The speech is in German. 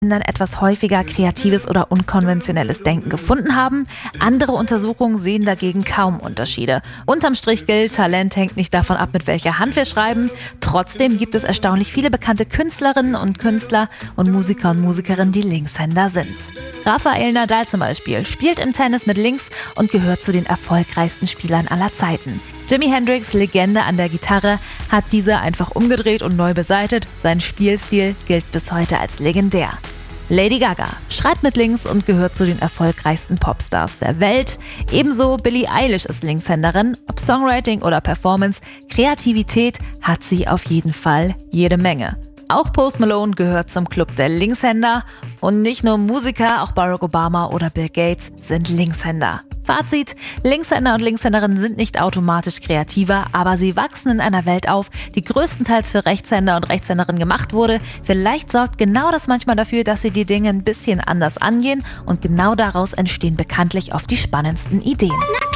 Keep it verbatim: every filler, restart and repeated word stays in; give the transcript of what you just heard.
dann etwas häufiger kreatives oder unkonventionelles Denken gefunden haben. Andere Untersuchungen sehen dagegen kaum Unterschiede. Unterm Strich gilt, Talent hängt nicht davon ab, mit welcher Hand wir schreiben. Trotzdem gibt es erstaunlich viele bekannte Künstlerinnen und Künstler und Musiker und Musikerinnen, die Linkshänder sind. Rafael Nadal zum Beispiel spielt im Tennis mit links und gehört zu den erfolgreichsten Spielern aller Zeiten. Jimi Hendrix, Legende an der Gitarre, hat diese einfach umgedreht und neu beseitet. Sein Spielstil gilt bis heute als legendär. Lady Gaga schreibt mit links und gehört zu den erfolgreichsten Popstars der Welt. Ebenso Billie Eilish ist Linkshänderin. Ob Songwriting oder Performance, Kreativität hat sie auf jeden Fall jede Menge. Auch Post Malone gehört zum Club der Linkshänder. Und nicht nur Musiker, auch Barack Obama oder Bill Gates sind Linkshänder. Fazit: Linkshänder und Linkshänderinnen sind nicht automatisch kreativer, aber sie wachsen in einer Welt auf, die größtenteils für Rechtshänder und Rechtshänderinnen gemacht wurde. Vielleicht sorgt genau das manchmal dafür, dass sie die Dinge ein bisschen anders angehen und genau daraus entstehen bekanntlich oft die spannendsten Ideen.